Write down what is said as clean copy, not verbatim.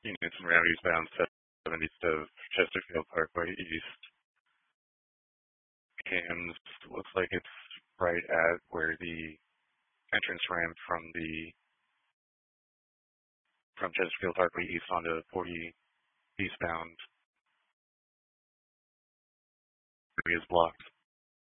units and route eastbound 7 east of Chesterfield Parkway East. Cams looks like it's right at where the entrance ramp from Chesterfield Parkway East onto 40 eastbound is blocked.